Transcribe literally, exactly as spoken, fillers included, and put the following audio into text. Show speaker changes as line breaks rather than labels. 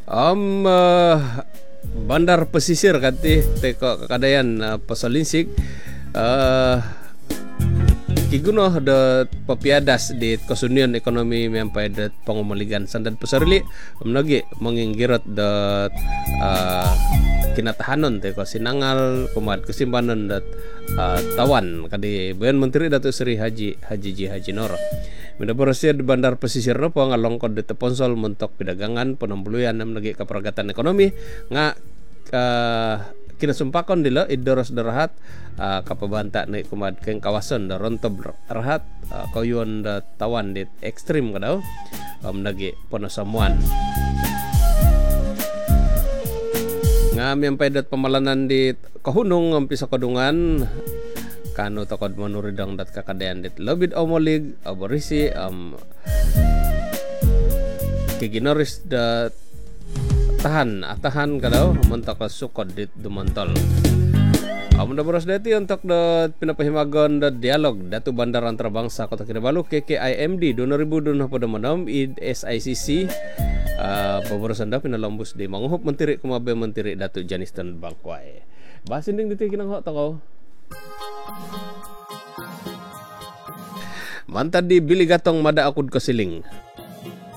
Um, uh, bandar pesisir katih teko kakadayan uh, pasalinsik uh, kiguno de papiadas di kasunian ekonomi mempai de pangumaligan sandan pesarili umnagi menginggirot de uh, kinatahanon te ko sinangal kumat kesimpanan dat uh, tawan kadi bayan menteri Datuk Seri Haji Haji Ji Haji Noro mina berhasil di bandar pesisir nopo ngalongkod de teponsol mentok pidagangan penembuluyan namnagi keperagatan ekonomi nga uh, kinasumpakon dilo idoros derahat uh, kapabanta na kumad keng kawasan da rontob rahat uh, koyon da tawan dit ekstrim kadaw um, nagi ponosamuan nga miampay dat pamalanan dit kahunong ang pisa kadungan kanu takod manuridang dat kakadayan dit lobid omolig aborisi um, kiginoris dat tahan atahan kadaw mentok sukod dit dumontol. Amun da boros dati untuk da pinapahimagon da dialog datu bandar antarabangsa Kota Kinabalu K K I M D dua ribu dua puluh enam I S I C C uh, paborosan da pinalambus di manguhop menteri kumabe menteri Datu Janiston Bangkwai. Basin ding diti kinang hok takaw. Mantan di Bili Gatong mada akud kasiling.